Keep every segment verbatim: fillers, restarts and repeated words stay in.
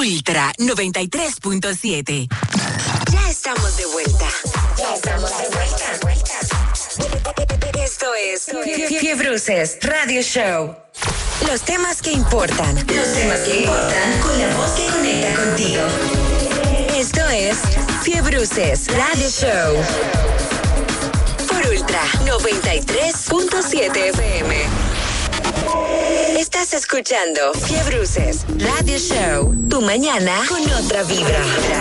Ultra noventa y tres punto siete. Ya estamos de vuelta. Ya estamos de vuelta. Esto es Fiebruces Radio Show. Los temas que importan. Los temas que importan con la voz que conecta contigo. Esto es Fiebruces Radio Show. Por Ultra noventa y tres punto siete F M. Estás escuchando Fiebruces Radio Show. Tu mañana con otra vibra.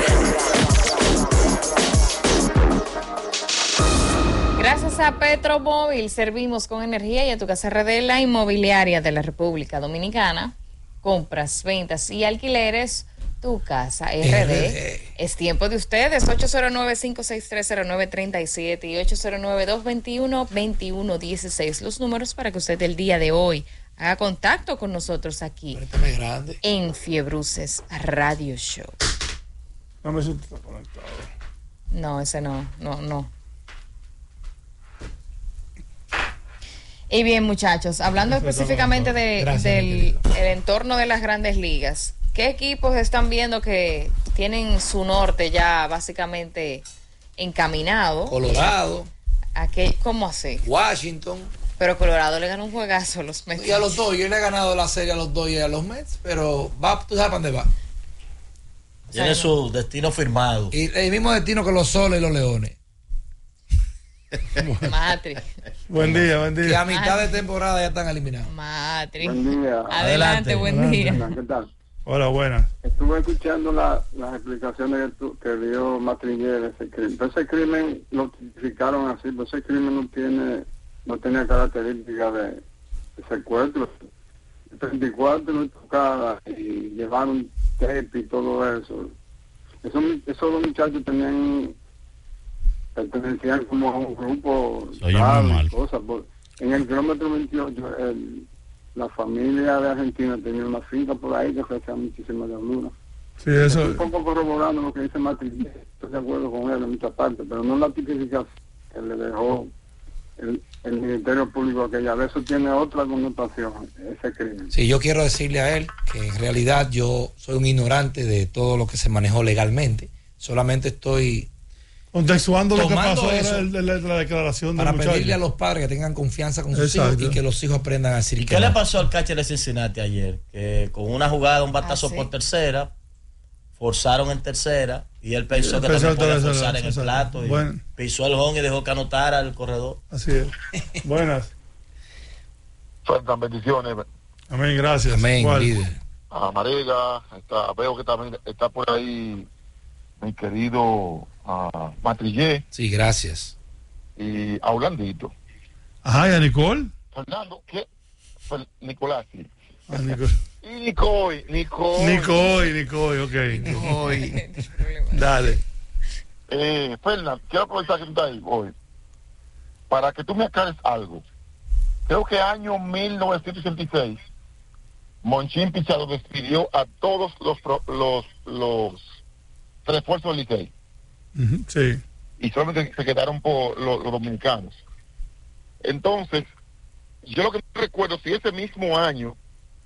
Gracias a Petromóvil servimos con energía y a tu casa R D, la inmobiliaria de la República Dominicana. Compras, ventas y alquileres, tu casa R D. R D. Es tiempo de ustedes. ocho cero nueve, cinco seis tres, cero nueve tres siete y ocho cero nueve, dos dos uno, dos uno uno seis. Los números para que usted el día de hoy haga contacto con nosotros aquí en Fiebruces Radio Show. No me siento conectado. No, ese no, no, no. Y bien, muchachos, hablando específicamente de, Gracias, del el entorno de las grandes ligas, ¿qué equipos están viendo que tienen su norte ya básicamente encaminado? Colorado. ¿A qué? ¿Cómo así? Washington. Pero Colorado le ganó un juegazo a los Mets. Y a los Dodgers le ha ganado la serie a los Dodgers y a los Mets, pero va, tú sabes para dónde va. Tiene o sea, su destino firmado. Y el mismo destino que los Soles y los Leones. Matri. Buen día, buen día. Que a mitad de temporada ya están eliminados. Matri. Buen día. Adelante, Adelante. buen Adelante. día. ¿Qué tal? Hola, buenas. Estuve escuchando la, las explicaciones que, tu, que dio Matrillé de ese crimen. Pero ese crimen lo tipificaron así, pero ese crimen no tiene no tenía características de, de secuestro. treinta y cuatro tocadas y llevaron tape y todo eso. Esos, esos dos muchachos tenían pertenecían como a un grupo raro, cosas. Por, en el kilómetro veintiocho, el, la familia de Argentina tenía una finca por ahí que ofrecía muchísimas verduras. Sí, eso. Estoy un poco corroborando lo que dice Martín. Estoy de acuerdo con él en muchas partes, pero no la tipificación que le dejó el, el Ministerio Público aquella vez. Eso tiene otra connotación, ese crimen. Sí, yo quiero decirle a él que en realidad yo soy un ignorante de todo lo que se manejó legalmente. Solamente estoy contextuando lo que pasó eso, de la, la declaración para del pedirle muchacho. a los padres que tengan confianza con sus Exacto. hijos y que los hijos aprendan a decir. ¿Y qué no. le pasó al catcher de Cincinnati ayer? Que con una jugada, un batazo ah, ¿sí? por tercera, forzaron en tercera y él pensó que también podía forzar en el plato y bueno. pisó el home y dejó que anotara al corredor. Así es. Buenas. Faltan bendiciones. Amén, gracias. Amén, líder. A Marega, está, veo que también está por ahí mi querido uh, Matrillé. Sí, gracias. Y a Orlandito. Ajá, ¿y a Nicole? Fernando, ¿qué? Fer, Nicolás, sí. A Nicole. Y Nicoy, Nicoy. Nicoy, Nicoy, ok. Nicoy. Dale. Eh, Fernando, quiero aprovechar que tú estás ahí hoy para que tú me aclares algo. Creo que año mil novecientos sesenta y seis, Monchín Pizarro despidió a todos los los los refuerzos del Licey. Uh-huh, sí. Y solamente se quedaron por los, los dominicanos. Entonces, yo lo que no recuerdo si ese mismo año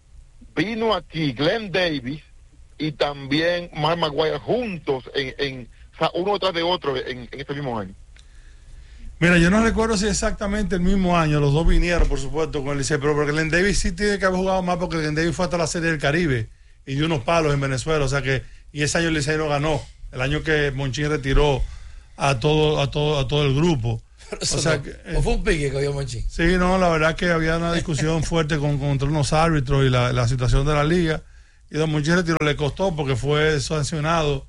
vino aquí Glenn Davis y también Mark Maguire juntos en, en o sea, uno detrás de otro en, en ese mismo año. Mira, yo no recuerdo si exactamente el mismo año los dos vinieron, por supuesto, con el Licey, pero porque Glenn Davis sí tiene que haber jugado más, porque Glenn Davis fue hasta la Serie del Caribe y dio unos palos en Venezuela, o sea que, y ese año el Licey no ganó, el año que Monchín retiró a todo, a todo, a todo el grupo. O sea, no, que, eh, fue un pique que dio Monchín. Sí, no, la verdad es que había una discusión fuerte con, contra unos árbitros y la, la situación de la liga, y don Monchín retiró, le costó porque fue sancionado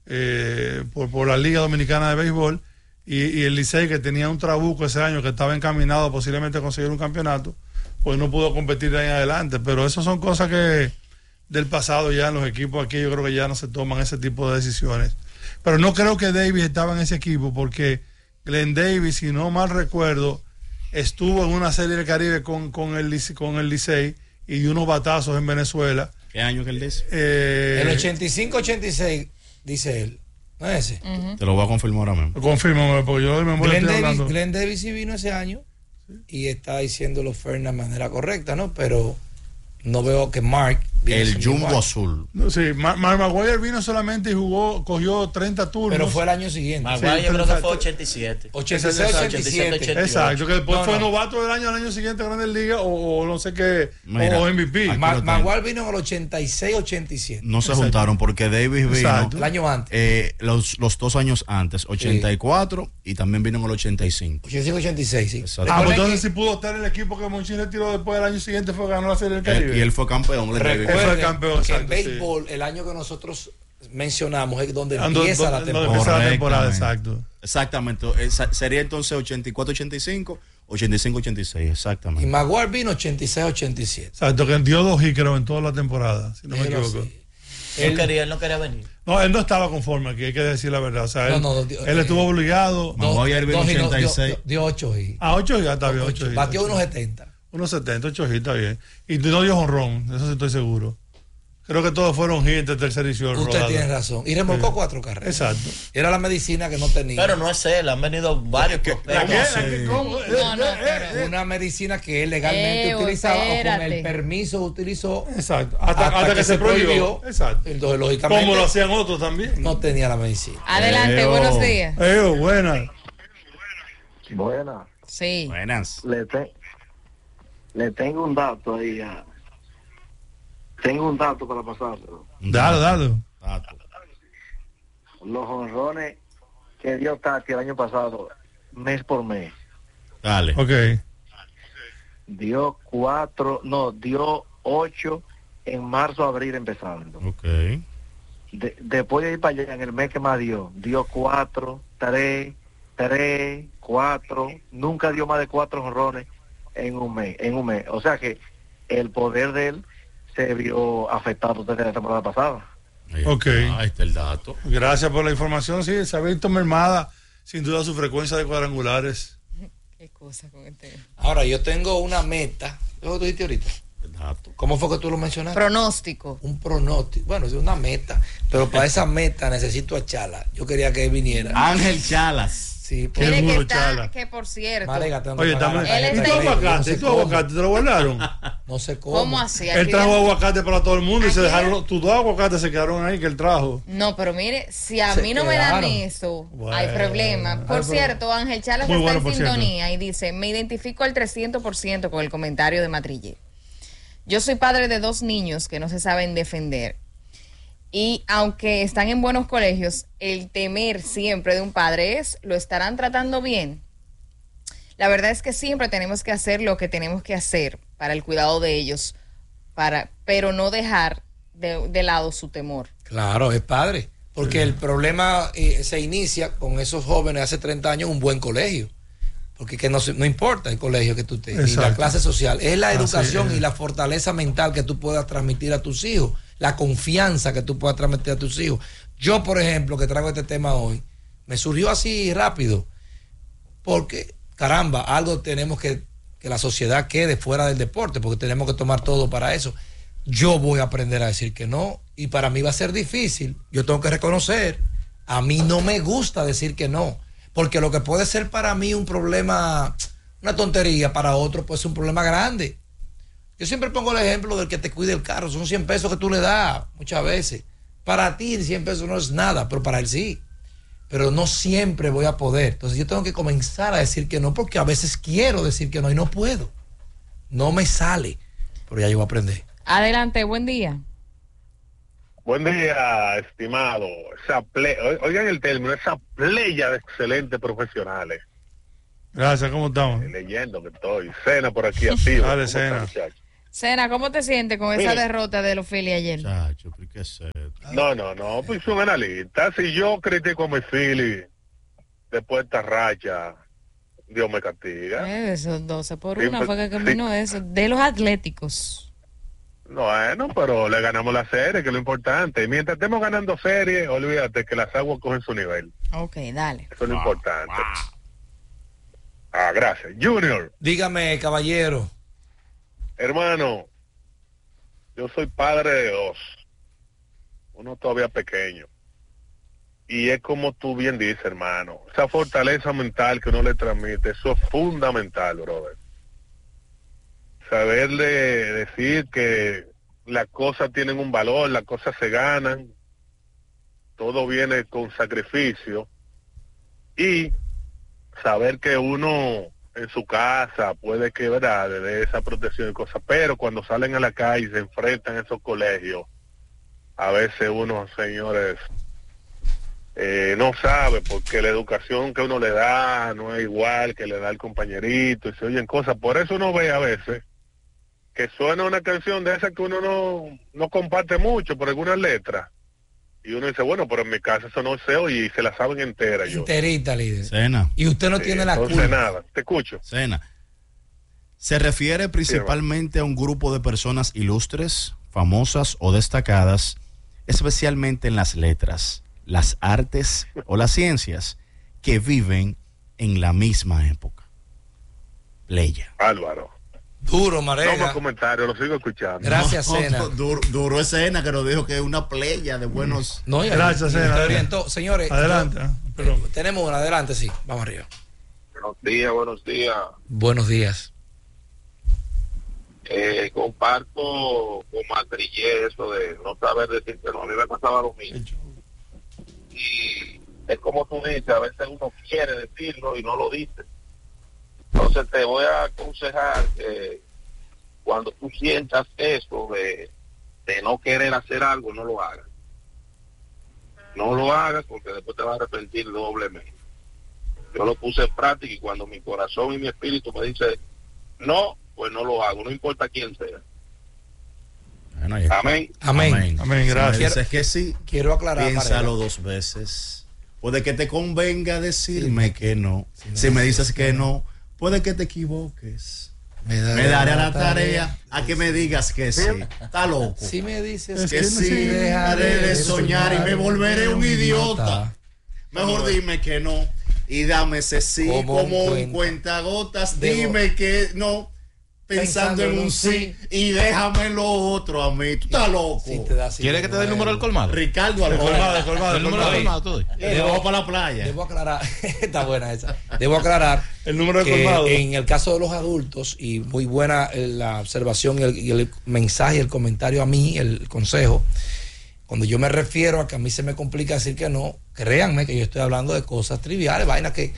eh, por, por la Liga Dominicana de Béisbol. Y, y el Licey, que tenía un trabuco ese año, que estaba encaminado posiblemente a conseguir un campeonato, pues no pudo competir ahí en adelante. Pero eso son cosas que del pasado ya en los equipos aquí, yo creo que ya no se toman ese tipo de decisiones. Pero no creo que Davis estaba en ese equipo, porque Glenn Davis, si no mal recuerdo, estuvo en una serie del Caribe con, con, el, con el Licey y dio unos batazos en Venezuela. ¿Qué año que él dice? Eh, el ochenta y cinco ochenta y seis, dice él. ¿No es ese? Uh-huh. Te lo voy a confirmar ahora mismo. Confírmame, porque yo de memoria Glenn estoy Davis, hablando. Glenn Davis sí vino ese año, sí, y está diciendo los Fernández de manera correcta, ¿no? Pero no veo que Mark el Jumbo azul. No, sí, Mar Maguire vino solamente y jugó, cogió treinta turnos. Pero fue el año siguiente. Maguire sí, creo que fue ochenta y siete. ochenta y seis, ochenta y siete. Exacto, que después no, fue no. novato del año al año siguiente Grandes Ligas o, o no sé qué, Mira, o M V P. Ma Maguire vino en el ochenta y seis, ochenta y siete. No se Exacto. juntaron porque Davis vino Exacto. el año antes. Eh, los, los dos años antes, ochenta y cuatro, sí. y también vino en el ochenta y cinco. ochenta y cinco, ochenta y seis, sí. Ah, pues entonces si pudo estar en el equipo que Monchín retiró después del año siguiente fue ganó la Serie del Caribe. Y él fue campeón. Él fue campeón. Exacto, en béisbol, sí. el año que nosotros mencionamos es donde Ando, empieza do, la temporada. Empieza la temporada, exacto. Exactamente. Sería entonces ochenta y cuatro, ochenta y cinco, ochenta y cinco, ochenta y seis, exactamente. Y Maguire vino ochenta y seis, ochenta y siete. Exacto, que dio dos hits creo en toda la temporada, si no me Pero equivoco. Sí. Él, quería, él no quería venir. No, él no estaba conforme aquí, hay que decir la verdad. O sea, él, no, no, dio, él estuvo obligado. Maguire vino ochenta y seis. Dio ocho hits. Ah, ocho hits, está bien, ocho hits. Batió uno setenta. uno setenta, ocho hits, está bien. Y no dio jonrón, eso sí estoy seguro. Creo que todos fueron hits de tercer edición. Usted rodado. Tiene razón. Y remolcó sí. cuatro carreras. Exacto. Era la medicina que no tenía. Pero no es él, han venido varios. ¿Qué? ¿La qué? Sí. ¿Cómo? No, no, pero... Una medicina que él legalmente eh, utilizaba espérate. o con el permiso utilizó. Exacto. Hasta, hasta, hasta que, que se prohibió. prohibió. Exacto. Entonces, lógicamente. Como lo hacían otros también. No tenía la medicina. Adelante, Eo. buenos días. Eo, buenas. Buenas. Sí. Buenas. Le, te... Le tengo un dato ahí a... Tengo un dato para pasarlo. Dale, dale. Los honrones que dio Tati el año pasado, mes por mes. Dale. Ok. Dio cuatro, no, dio ocho en marzo, abril empezando. Ok. De, después de ir para allá, en el mes que más dio, dio cuatro, tres, tres, cuatro. Nunca dio más de cuatro honrones en un mes, en un mes. O sea que el poder de él se vio afectado desde la temporada pasada. Ok. Ahí está el dato. Gracias por la información. Sí, se ha visto mermada, sin duda, su frecuencia de cuadrangulares. Qué cosa con este. Ahora, yo tengo una meta. ¿Lo que tú dijiste ahorita? El dato. ¿Cómo fue que tú lo mencionaste? Pronóstico. Un pronóstico. Bueno, es una meta. Pero para esa meta necesito a Chala. Yo quería que él viniera. Ángel Chalas. Sí, por Mire que, está, que por cierto. Marega, Oye, también. ¿Y tu aguacate? ¿Y tu aguacate? ¿Te lo guardaron? No sé cómo. ¿Cómo así? Él trajo aguacate para todo el mundo y se dejaron. Tus dos aguacates se quedaron ahí que él trajo. No, pero mire, si a se mí no quedaron. me dan eso, bueno, hay problema. Por cierto, Ángel Chalas está bueno, en sintonía cierto. Y dice: me identifico al trescientos por ciento con el comentario de Matrillé. Yo soy padre de dos niños que no se saben defender. Y aunque están en buenos colegios, el temer siempre de un padre es, ¿lo estarán tratando bien? La verdad es que siempre tenemos que hacer lo que tenemos que hacer para el cuidado de ellos, para, pero no dejar de, de lado su temor. Claro, es padre, porque sí. el problema eh, se inicia con esos jóvenes hace treinta años en un buen colegio. Porque que no, no importa el colegio que tú tengas, ni la clase social, es la educación es. y la fortaleza mental que tú puedas transmitir a tus hijos, la confianza que tú puedas transmitir a tus hijos. Yo, por ejemplo, que traigo este tema hoy, me surgió así rápido, porque, caramba, algo tenemos que, que la sociedad quede fuera del deporte, porque tenemos que tomar todo para eso. Yo voy a aprender a decir que no, y para mí va a ser difícil. Yo tengo que reconocer, a mí no me gusta decir que no. Porque lo que puede ser para mí un problema, una tontería, para otro puede ser un problema grande. Yo siempre pongo el ejemplo del que te cuide el carro. Son cien pesos que tú le das muchas veces. Para ti cien pesos no es nada, pero para él sí. Pero no siempre voy a poder. Entonces yo tengo que comenzar a decir que no, porque a veces quiero decir que no y no puedo. No me sale, pero ya yo voy a aprender. Adelante, buen día. Buen día, estimado. Esa ple... Oigan el término, esa playa de excelentes profesionales. Gracias, ¿cómo estamos? Estoy leyendo que estoy. Cena por aquí activo. Dale, Cena. Cena, ¿cómo te sientes con Mire, esa derrota de los Phillies ayer? Chacho, ¿por qué ser? No, no, no, pues un analista. Si yo critico a mi Phillies después de esta racha, Dios me castiga. Eh, esos doce por sí, una pues, fue que caminó sí. eso. De los Atléticos. Bueno, pero le ganamos la serie, que es lo importante. Y mientras estemos ganando series, olvídate que las aguas cogen su nivel. Ok, dale. Eso es lo wow, importante. Wow. Ah, gracias. Junior. Dígame, caballero. Hermano, yo soy padre de dos. Uno todavía pequeño. Y es como tú bien dices, hermano. Esa fortaleza mental que uno le transmite, eso es fundamental, brother. Saberle decir que las cosas tienen un valor, las cosas se ganan, todo viene con sacrificio, y saber que uno en su casa puede que, ¿verdad?, le dé esa protección y cosas, pero cuando salen a la calle y se enfrentan a esos colegios, a veces uno, señores, eh, no sabe, porque la educación que uno le da no es igual que le da el compañerito, y se oyen cosas. Por eso uno ve a veces que suena una canción de esa que uno no, no comparte mucho por algunas letras, y uno dice, bueno, pero en mi casa eso no se oye, y se la saben entera. Enterita, líder. Cena. Y usted no Sí, tiene la entonces culpa. nada, te escucho. Cena. Se refiere principalmente a un grupo de personas ilustres, famosas o destacadas, especialmente en las letras, las artes o las ciencias, que viven en la misma época. Pleya. Álvaro. Duro, Marega. No más comentarios, lo sigo escuchando. Gracias, No, Cena. no, duro, duro es Cena, que nos dijo que es una pleya de buenos. No, ya, Gracias, Cena. ya orientó. Señores, Adelante. yo- ah, perdón. tenemos una, adelante, sí. Vamos arriba. Buenos días, buenos días. Buenos días. Eh, comparto con Matrillé eso de no saber decir que no. A mí me pasaba lo mismo. Y es como tú dices, a veces uno quiere decirlo y no lo dice. Entonces te voy a aconsejar que cuando tú sientas eso de, de no querer hacer algo, no lo hagas. No lo hagas porque después te vas a arrepentir doblemente. Yo lo puse en práctica y cuando mi corazón y mi espíritu me dice no, pues no lo hago, no importa quién sea. Bueno, ya- Amén. Amén. Amén. Amén, gracias. Si me dices que sí, Quiero aclarar, piénsalo Marega. dos veces. Puede que te convenga decirme que no. Si me dices que no, puede que te equivoques. Me daré, Me daré a la tarea a que me digas que sí. Está loco. Si me dices Es Que que sí, sí, dejaré de soñar y me volveré un idiota. Mejor dime que no y dame ese sí Como como, un un cuentagotas. Debo- Dime que no, pensando en un sí y déjame lo otro a mí. Tú estás loco. Si te da así, ¿Quieres que te dé el número del colmado? Ricardo Alvarado. Colmado, colmado, El número del colmado. colmado, tú. Eh, vamos para la playa. Debo aclarar, está buena esa. Debo aclarar El número de que colmado. en el caso de los adultos, y muy buena eh, la observación y el, y el mensaje, el comentario a mí, el consejo, cuando yo me refiero a que a mí se me complica decir que no, créanme que yo estoy hablando de cosas triviales, vainas que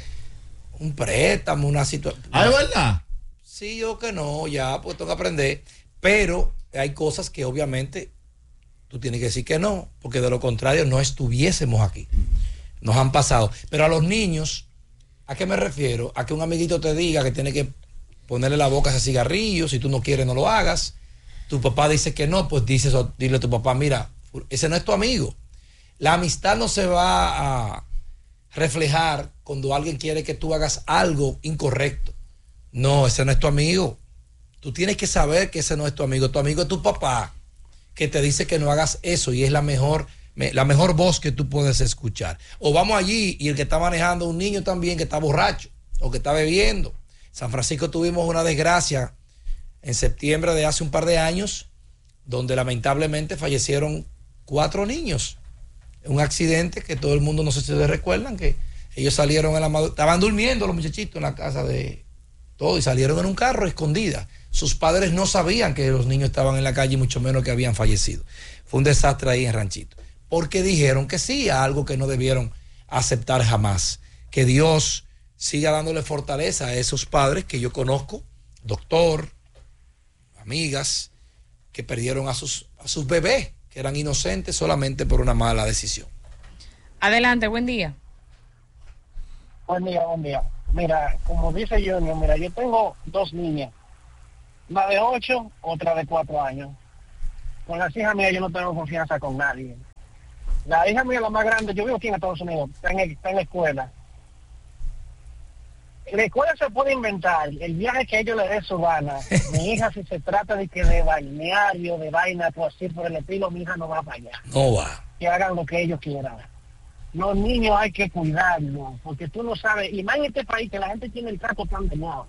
un préstamo, una situación. Ah, ¿es verdad? Sí, yo que no, ya, pues tengo que aprender. Pero hay cosas que obviamente tú tienes que decir que no, porque de lo contrario no estuviésemos aquí. Nos han pasado. Pero a los niños, ¿a qué me refiero? A que un amiguito te diga que tiene que ponerle la boca a ese cigarrillo, si tú no quieres no lo hagas. Tu papá dice que no, pues dices, dile a tu papá, mira, ese no es tu amigo. La amistad no se va a reflejar cuando alguien quiere que tú hagas algo incorrecto. No, ese no es tu amigo. Tú tienes que saber que ese no es tu amigo. Tu amigo es tu papá, que te dice que no hagas eso y es la mejor, me- la mejor voz que tú puedes escuchar. O vamos allí y el que está manejando un niño también que está borracho o que está bebiendo. San Francisco tuvimos una desgracia en septiembre de hace un par de años, donde lamentablemente fallecieron cuatro niños. Un accidente que todo el mundo, no sé si ustedes recuerdan, que ellos salieron en la madrugada, estaban durmiendo los muchachitos en la casa de todo y salieron en un carro escondida. Sus padres no sabían que los niños estaban en la calle y mucho menos que habían fallecido. Fue un desastre ahí en Ranchito. Porque dijeron que sí a algo que no debieron aceptar jamás. Que Dios siga dándole fortaleza a esos padres que yo conozco, doctor, amigas, que perdieron a sus, a sus bebés, que eran inocentes solamente por una mala decisión. Adelante, buen día. Buen día, buen día. Mira, como dice Junior, mira, yo tengo dos niñas, una de ocho, otra de cuatro años. Con las hijas mías yo no tengo confianza con nadie. La hija mía, la más grande, yo vivo aquí en Estados Unidos, está en, está en la escuela. En la escuela se puede inventar el viaje que ellos le den su gana. Mi hija, si se trata de que de balneario, de vaina, pues así por el estilo, mi hija no va para allá. No va. Que hagan lo que ellos quieran. Los niños hay que cuidarlos, porque tú no sabes, y más en este país que la gente tiene el trato tan dañado.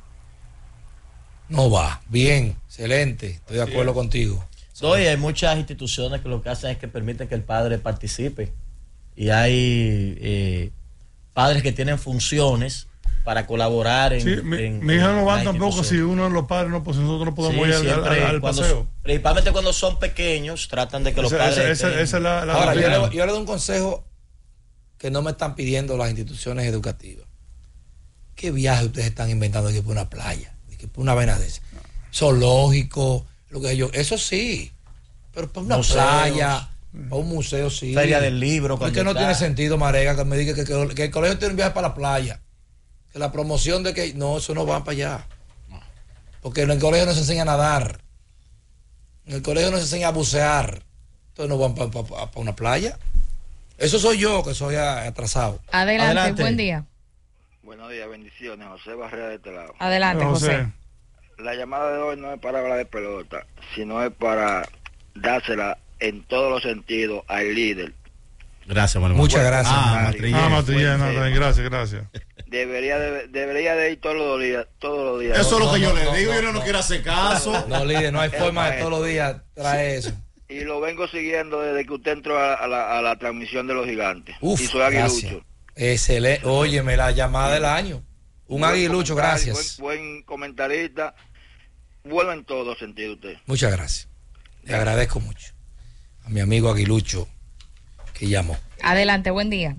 No va. Bien, excelente. Estoy de acuerdo contigo. No, y hay muchas instituciones que lo que hacen es que permiten que el padre participe. Y hay eh, padres que tienen funciones para colaborar en, sí, mi, en, mi hija en no va tampoco si uno de los padres no, pues nosotros no podemos sí, ir al, al, al cuando, paseo. Principalmente cuando son pequeños, tratan de que los esa, padres esa, esa, esa es la, la Ahora, yo le, yo le doy un consejo que no me están pidiendo las instituciones educativas. ¿Qué viaje ustedes están inventando aquí por una playa? Que por una vaina de esa. Zoológico, lo que yo, eso sí, pero para una Museos. playa, para un museo sí. Feria del libro. Es que no está. tiene sentido, Marega, que me diga que, que, que el colegio tiene un viaje para la playa. Que la promoción de que no, eso no va para allá. Porque en el colegio no se enseña a nadar. En el colegio no se enseña a bucear. Entonces no van para pa, pa, pa una playa. Eso soy yo, que soy atrasado. Adelante, Adelante. Buen día. Buenos días, bendiciones. José Barrera de este lado. Adelante, José. José. La llamada de hoy no es para hablar de pelota, sino es para dársela en todos los sentidos al líder. Gracias, Manuel. Muchas gracias. Ah, Matrillena, Matrillena, no, gracias, gracias. Debería de, debería de ir todos los días, todos los días. Eso es lo que no, yo no, le no, digo, no, yo no, no quiero hacer caso. No, líder, no hay forma de todos los días traer eso. Y lo vengo siguiendo desde que usted entró a, a, la, a la transmisión de los gigantes. Uf, y soy aguilucho. Excelente. Óyeme, la llamada del año. Un buen aguilucho, gracias. Buen, buen comentarista. Bueno en todo sentido usted. Muchas gracias. Le agradezco mucho a mi amigo Aguilucho que llamó. Adelante, buen día.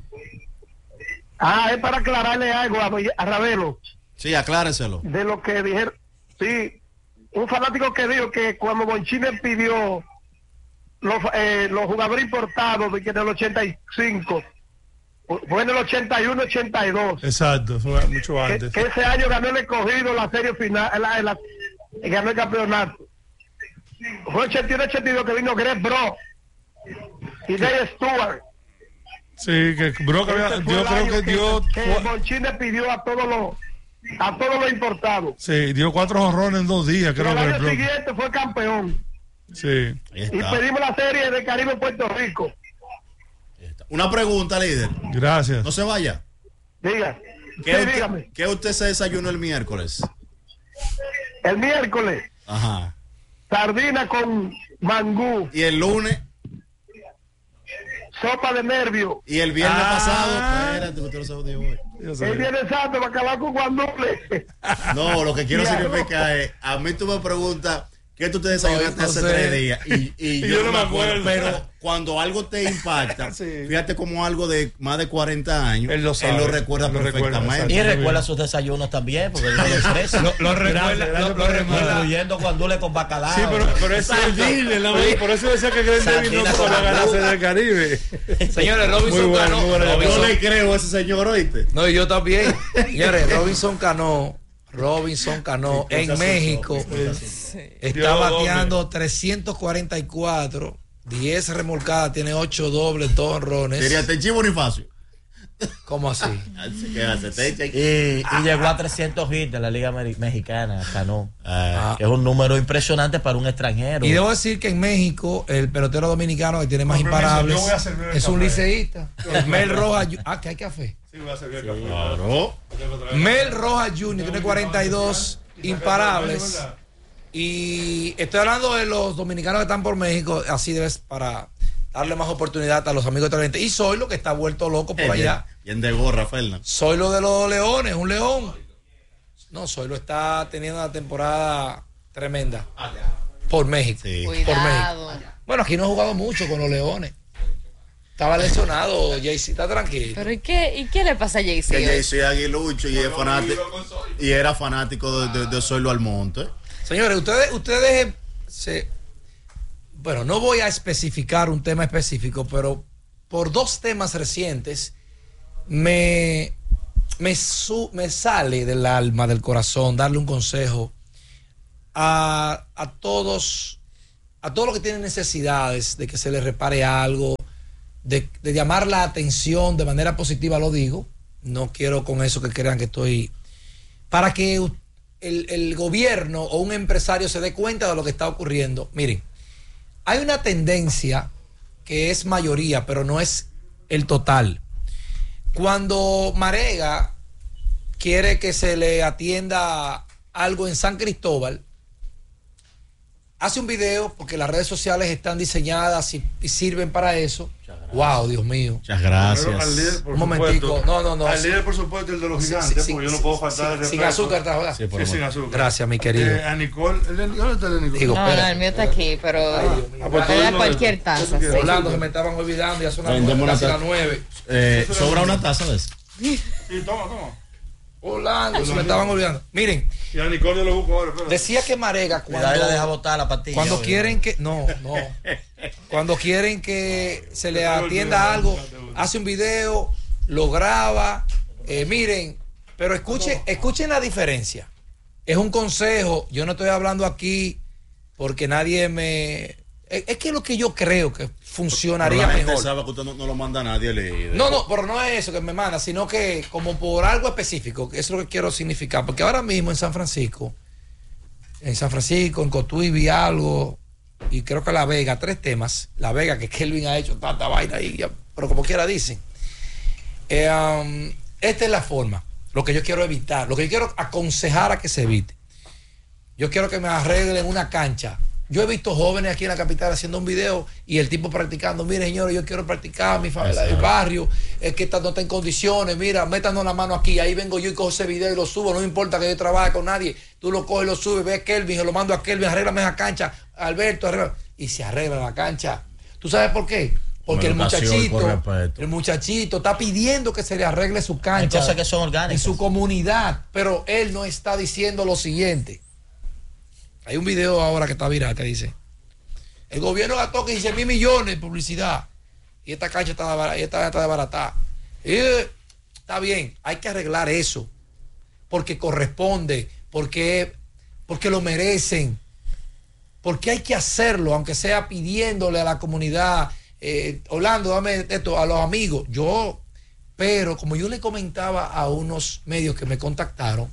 Ah, es para aclararle algo a, a Ravelo. Sí, acláreselo. De lo que dijeron. Sí, un fanático que dijo que cuando Bonchine pidió los, eh, los jugadores importados de que del ochenta y cinco, fue en el ochenta y uno ochenta y dos. Exacto, fue mucho antes. Que, que ese año ganó el escogido la serie final, la, la, ganó el campeonato. Fue ochenta y uno ochenta y dos que vino Greg Bro y Dave Stewart. Sí, que Bro que había, yo creo que dio que, que Bonchine pidió a todos los a todos los importados. Sí, dio cuatro jorrones en dos días, creo que el año siguiente fue campeón. Sí. Y pedimos la serie de Caribe Puerto Rico. Una pregunta, líder. Gracias. No se vaya. Diga. ¿Qué, sí, usted, dígame. ¿Qué usted se desayunó el miércoles? El miércoles. Ajá. Sardina con mangú. ¿Y el lunes? Sopa de nervio. ¿Y el viernes ah, pasado? Espérate, usted lo sabe de hoy. El viernes santo, bacalao con guandule. No, lo que quiero significar es, a mí tú me preguntas, ¿qué tú te desayunaste hace tres días? Y, y yo, yo no me acuerdo, pero cuando algo te impacta, sí. Fíjate como algo de más de cuarenta años, él lo, sabe, él lo recuerda lo perfectamente. Recuerda, y recuerda sus desayunos también, porque lo expresa. Lo, lo recuerda, lo, lo recuerda. Incluyendo guandule con bacalao. Sí, pero, pero ese es el deal, ¿no? Por eso decía que Glenn Davis no pudo ganarse del Caribe. Señores, Robinson bueno, Cano. Bueno, yo le creo a ese señor, ¿oíste? No, y yo también. Señores, Robinson Cano. Robinson Cano sí, en México sí. Está bateando trescientos cuarenta y cuatro, diez remolcadas, tiene ocho dobles, dos honrones. Sería Tenchi Bonifacio. ¿Cómo así? y, y ah, llegó a trescientos hits de la Liga Mexicana, Cano. Ah, que es un número impresionante para un extranjero. Y debo decir que en México, el pelotero dominicano que tiene más no, imparables es un liceísta. Mel Rojas. Ah, que hay café. Sí, voy a servir sí, claro. Mel Rojas junior tiene cuarenta y dos imparables. Y estoy hablando de los dominicanos que están por México, así debes para darle más oportunidad a los amigos de Televidente. Y soy lo que está vuelto loco por allá. Bien de gorra, Fernan. Soy lo de los Leones, un león. No, soy lo está teniendo una temporada tremenda. Por México. Sí. Por México. Bueno, aquí no he jugado mucho con los Leones. Estaba lesionado, Jaycee, está tranquilo. Pero ¿y qué, ¿y qué le pasa a Jaycee? Que Jaycee es aguilucho y, es fanático, y era fanático de, de, de Zoilo Almonte. Señores, ustedes, ustedes se, bueno, no voy a especificar un tema específico, pero por dos temas recientes me, me, su, me sale del alma, del corazón, darle un consejo a, a todos, a todos los que tienen necesidades de que se les repare algo. De, de llamar la atención de manera positiva, lo digo, no quiero con eso que crean que estoy, para que el, el gobierno o un empresario se dé cuenta de lo que está ocurriendo. Miren, hay una tendencia que es mayoría, pero no es el total. Cuando Marega quiere que se le atienda algo en San Cristóbal, hace un video, porque las redes sociales están diseñadas y, y sirven para eso. Wow, Dios mío. Muchas gracias. Al líder, por Un momentico. No, no, no. Al líder, por supuesto, el de los gigantes, sí, porque sí, yo no puedo sí, faltar. sí, sin azúcar, ¿verdad? Sí, sí, sin azúcar. Gracias, mi querido. Eh, a Nicole. ¿Dónde está el Nicole? Digo, No, no, el mío está aquí, pero te da cualquier taza. Sí. Orlando, se me estaban olvidando, ya son las nueve, casi las nueve. Eh, ¿Sobra una taza de eso? Sí, toma, toma. Orlando, se me estaban olvidando. Miren. Y a Nicole yo lo busco ahora. Espera. Decía que Marega cuando. La deja botar la pastilla. Cuando hoy, quieren ¿no? que. No, no. Cuando quieren que se le atienda algo, hace un video, lo graba. Eh, miren, pero escuchen, escuchen la diferencia. Es un consejo. Yo no estoy hablando aquí porque nadie me. Es, es que es lo que yo creo que funcionaría pero la mejor. gente sabe que usted no, no lo manda a nadie. Le, No, no, pero no es eso que me manda, sino que como por algo específico, que eso es lo que quiero significar. Porque ahora mismo en San Francisco, en San Francisco, en Cotuí vi algo, y creo que La Vega, tres temas. La Vega, que Kelvin ha hecho tanta vaina ahí, ya, pero como quiera dicen. Eh, um, esta es la forma, lo que yo quiero evitar, lo que yo quiero aconsejar a que se evite. Yo quiero que me arreglen una cancha. Yo he visto jóvenes aquí en la capital haciendo un video y el tipo practicando. Mire, señores, yo quiero practicar, mi familia, el barrio, es que está, no está en condiciones. Mira, métanos la mano aquí. Ahí vengo yo y cojo ese video y lo subo. No me importa que yo trabaje con nadie. Tú lo coges y lo subes. Ve a Kelvin, se lo mando a Kelvin. Arréglame esa cancha. Alberto, arregla. Y se arregla la cancha. ¿Tú sabes por qué? Porque el muchachito, el muchachito está pidiendo que se le arregle su cancha. Hay cosas que son orgánicas. En su comunidad. Pero él no está diciendo lo siguiente. Hay un video ahora que está viral que dice: el gobierno gastó quince mil millones en publicidad y esta cancha está, está, está desbaratada. Eh, está bien, hay que arreglar eso porque corresponde, porque, porque lo merecen, porque hay que hacerlo, aunque sea pidiéndole a la comunidad, eh, Orlando, dame esto, a los amigos. Yo, pero como yo le comentaba a unos medios que me contactaron,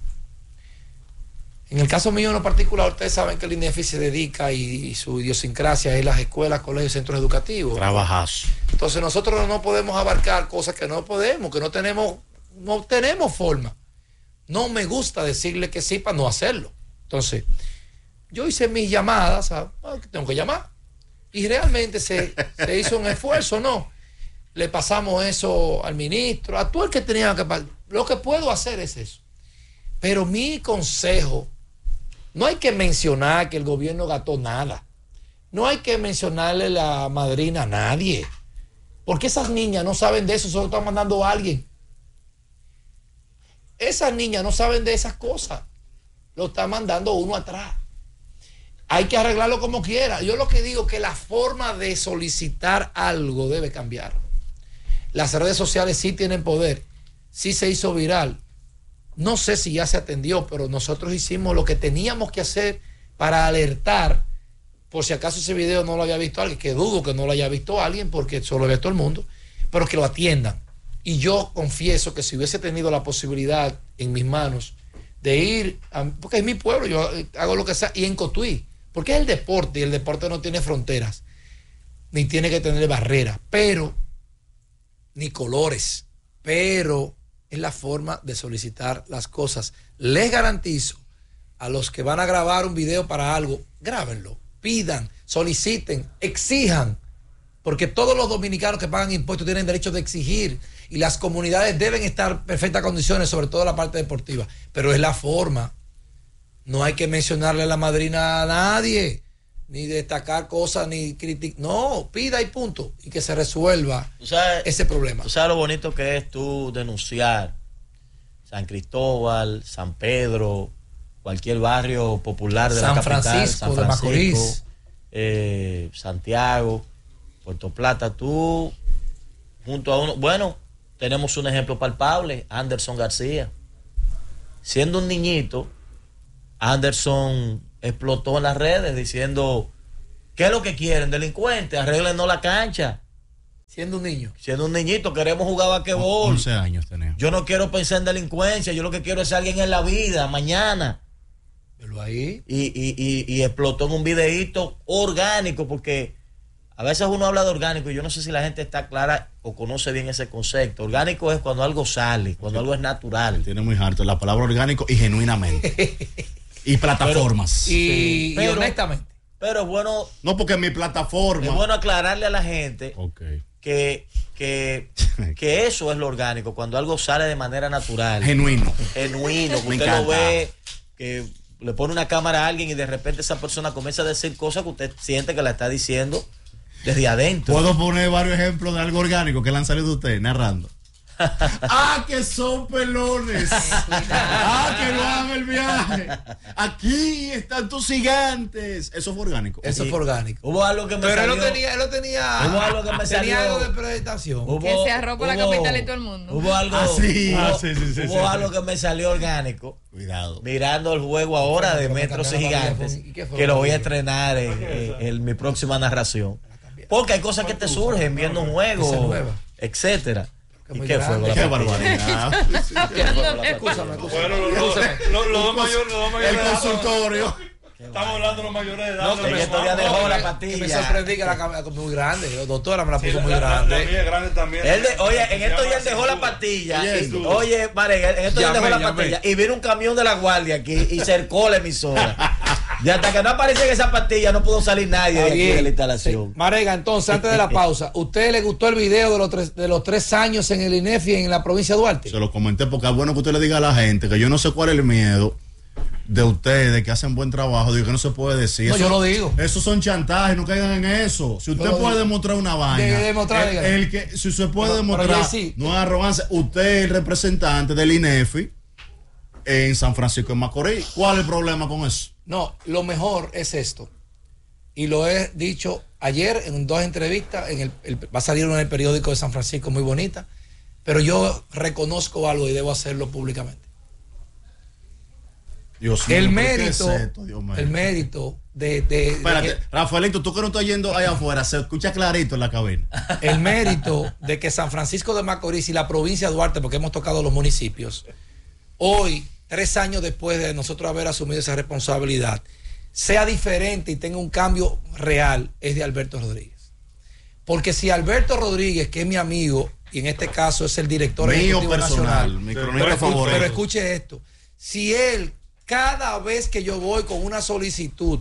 en el caso mío en lo particular, ustedes saben que el INEFI se dedica y, y su idiosincrasia es las escuelas, colegios, centros educativos. Trabajas. Entonces nosotros no podemos abarcar cosas que no podemos, que no tenemos, no tenemos forma. No me gusta decirle que sí para no hacerlo. Entonces, yo hice mis llamadas, ¿sabes? Ah, tengo que llamar. Y realmente se, se hizo un esfuerzo, ¿no? Le pasamos eso al ministro, a todo el que tenía que... Lo que puedo hacer es eso. Pero mi consejo... No hay que mencionar que el gobierno gastó nada. No hay que mencionarle la madrina a nadie. Porque esas niñas no saben de eso, solo están mandando a alguien. Esas niñas no saben de esas cosas. Lo está mandando uno atrás. Hay que arreglarlo como quiera. Yo lo que digo es que la forma de solicitar algo debe cambiar. Las redes sociales sí tienen poder. Sí se hizo viral. No sé si ya se atendió, pero nosotros hicimos lo que teníamos que hacer para alertar, por si acaso ese video no lo había visto alguien, que dudo que no lo haya visto alguien porque solo ve todo el mundo, pero que lo atiendan. Y yo confieso que si hubiese tenido la posibilidad en mis manos de ir, a, porque es mi pueblo, yo hago lo que sea, y en Cotuí, porque es el deporte y el deporte no tiene fronteras, ni tiene que tener barreras, pero, ni colores, pero... es la forma de solicitar las cosas. Les garantizo a los que van a grabar un video para algo, grábenlo, pidan, soliciten, exijan, porque todos los dominicanos que pagan impuestos tienen derecho de exigir y las comunidades deben estar en perfectas condiciones, sobre todo la parte deportiva, pero es la forma. No hay que mencionarle a la madrina a nadie, ni destacar cosas, ni criticar. No, pida y punto. Y que se resuelva sabes, ese problema. Tú sabes lo bonito que es tú denunciar San Cristóbal, San Pedro, cualquier barrio popular de San la capital, Francisco, San Francisco, de Macorís, eh, Santiago, Puerto Plata. Tú, junto a uno, bueno, tenemos un ejemplo palpable, Anderson García. Siendo un niñito, Anderson explotó en las redes diciendo: ¿qué es lo que quieren? Delincuentes, arréglenos la cancha. Siendo un niño. Siendo un niñito, queremos jugar basquetbol. once años tenía. Yo no quiero pensar en delincuencia, yo lo que quiero es alguien en la vida, mañana. Pero ahí. Y, y, y, y explotó en un videíto orgánico, porque a veces uno habla de orgánico y yo no sé si la gente está clara o conoce bien ese concepto. Orgánico es cuando algo sale, cuando algo es natural. Tiene muy harto la palabra orgánico y genuinamente. Y plataformas. Pero, y, sí, pero, y honestamente. Pero es bueno. No, porque mi plataforma. Es bueno aclararle a la gente okay. que, que, que eso es lo orgánico, cuando algo sale de manera natural. Genuino. Genuino, que usted lo ve, que le pone una cámara a alguien y de repente esa persona comienza a decir cosas que usted siente que la está diciendo desde adentro. Puedo poner varios ejemplos de algo orgánico que le han salido a usted narrando. Ah, que son pelones. Ah, que no hagan el viaje. Aquí están tus gigantes. Eso fue orgánico. Eso Sí. fue orgánico. Hubo algo que me Pero salió. él lo tenía, él lo tenía. Hubo algo que me tenía salió. algo de presentación. Hubo- Que se arropa la hubo- capital y todo el mundo. Hubo algo, Ah, sí. hubo, Ah, sí, sí, sí, hubo sí, algo sí. que me salió orgánico. Cuidado. Mirando el juego ahora de Pero me Metros y cambiaron la Gigantes, vida, ¿y qué fue que lo lo voy a que- estrenar en, en- en mi próxima narración. Porque hay cosas que te surgen viendo un Esa juego, nueva. etcétera. ¿Y muy qué fue? grande. con la Qué partida? barbaridad. Escúchame, escúchame. Bueno, los los- los- los dos mayores, los dos mayores El de edad, consultorio. estamos hablando de los mayores de edad. No, de que En me, los estos días hermanos. dejó la que me patilla. sorprendí que la cabeza es muy grande. Doctora me la Sí, puso la- muy la- la grande. mía es grande también. Él de- oye, en estos Se días llama dejó la cintura. patilla. Oye, y- tú. Oye, Mare, en estos días Llamé, dejó la llamé. patilla. Y vino un camión de la guardia aquí y cercó la emisora. Y hasta que no aparecía en esa patilla no pudo salir nadie de aquí de la instalación. Sí. Marega, entonces, antes de la pausa, ¿usted le gustó el video de los tres, de los tres años en el INEFI en la provincia de Duarte? Se lo comenté porque es bueno que usted le diga a la gente que yo no sé cuál es el miedo de ustedes que hacen buen trabajo, digo que no se puede decir. No, Eso- yo lo digo. Esos son chantajes, no caigan en eso. Si usted lo puede digo. demostrar una vaina, De- demostrar, el, dígalo. el que, si usted puede Pero- pero demostrar, yo sí. no es arrogancia. Usted es el representante del INEFI en San Francisco de Macorís. ¿Cuál es el problema con eso? No, lo mejor es esto. Y lo he dicho ayer en dos entrevistas. En el, el- va a salir una en el periódico de San Francisco muy bonita. Pero yo reconozco algo y debo hacerlo públicamente. Dios mío, El ¿pero qué es mérito, esto, Dios mío? el mérito de, de- de Espérate, que- Rafaelito, tú que no estás yendo allá afuera, se escucha clarito en la cabina. el mérito de que San Francisco de Macorís y la provincia de Duarte, porque hemos tocado los municipios, hoy, tres años después de nosotros haber asumido esa responsabilidad, sea diferente y tenga un cambio real, es de Alberto Rodríguez. Porque si Alberto Rodríguez, que es mi amigo, y en este caso es el director Mío ejecutivo personal, nacional, mi pero, cronista escuche, favorito. pero escuche esto, si él, cada vez que yo voy con una solicitud,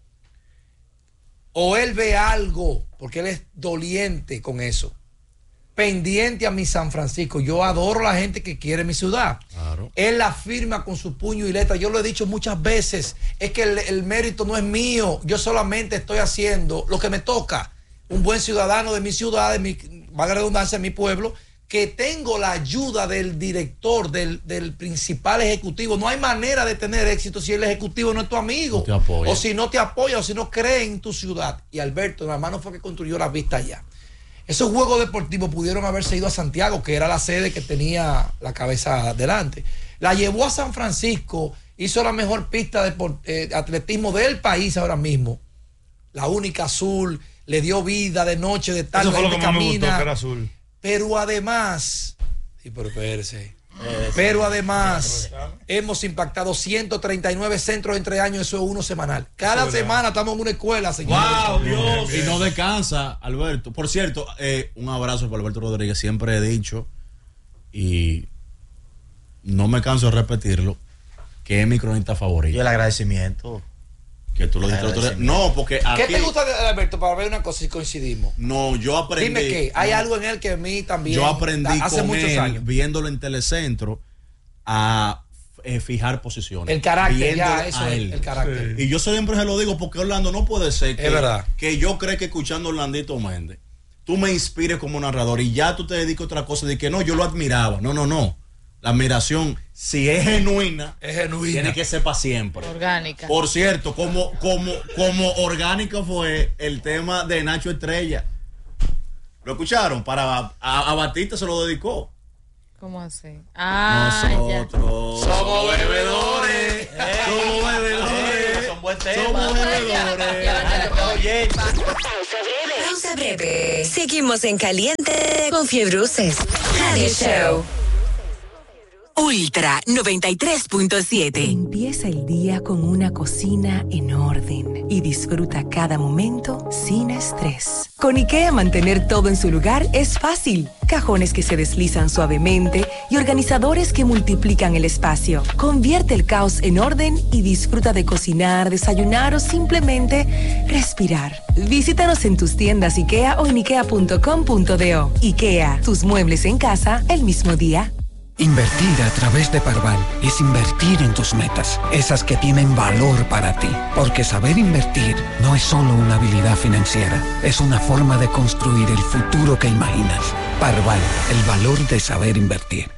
o él ve algo, porque él es doliente con eso, pendiente a mi San Francisco, yo adoro a la gente que quiere mi ciudad. Claro. Él la firma con su puño y letra. Yo lo he dicho muchas veces, es que el, el mérito no es mío, yo solamente estoy haciendo lo que me toca. Un buen ciudadano de mi ciudad, de mi, valga la redundancia, de mi pueblo, que tengo la ayuda del director, del, del principal ejecutivo. No hay manera de tener éxito si el ejecutivo no es tu amigo. No te apoya. O si no te apoya, o si no cree en tu ciudad. Y Alberto, nada más no fue que construyó la vista allá. Esos juegos deportivos pudieron haberse ido a Santiago, que era la sede que tenía la cabeza adelante. La llevó a San Francisco, hizo la mejor pista de por- eh, atletismo del país ahora mismo. La única azul, le dio vida de noche, de tarde, Eso fue la lo que gente más me gustó, camina. que era azul. Pero además, sí, pero espérese. Pero además, hemos impactado ciento treinta y nueve centros entre años, eso es uno semanal. Cada Eso es semana verdad. estamos en una escuela, señor. ¡Wow, Dios! Y no descansa, Alberto. Por cierto, eh, un abrazo para Alberto Rodríguez. Siempre he dicho, y no me canso de repetirlo, que es mi cronista Y favorito. el agradecimiento. Que tú lo dijiste el otro día. No, porque aquí... ¿Qué te gusta de Alberto para ver una cosa si coincidimos? No, yo aprendí... Dime que hay no, algo en él que a mí también Yo aprendí hace con muchos él, años. viéndolo en Telecentro, a eh, fijar posiciones. El carácter, ya, Viéndolo eso a es él. el carácter. Y yo siempre se lo digo porque Orlando no puede ser que, Es verdad. que yo creo que escuchando a Orlandito Méndez, tú me inspires como narrador y ya tú te dedicas a otra cosa de que no, yo lo admiraba. No, no, no. La admiración, si es genuina, Es genuina. tiene que ser para siempre. Orgánica. Por cierto, como, como, como orgánico fue el tema de Nacho Estrella. ¿Lo escucharon? Para a, a Batista se lo dedicó. ¿Cómo así? Ah, Nosotros Somos bebedores. somos bebedores. Son buen tema. Somos bebedores. Oye, Pausa breve. Pausa breve. Seguimos en caliente con Fiebruces Radio Show. Ultra noventa y tres punto siete. Empieza el día con una cocina en orden y disfruta cada momento sin estrés. Con IKEA mantener todo en su lugar es fácil. Cajones que se deslizan suavemente y organizadores que multiplican el espacio. Convierte el caos en orden y disfruta de cocinar, desayunar o simplemente respirar. Visítanos en tus tiendas IKEA o en ikea punto com punto do. IKEA, tus muebles en casa el mismo día. Invertir a través de Parval es invertir en tus metas, esas que tienen valor para ti. Porque saber invertir no es solo una habilidad financiera, es una forma de construir el futuro que imaginas. Parval, el valor de saber invertir.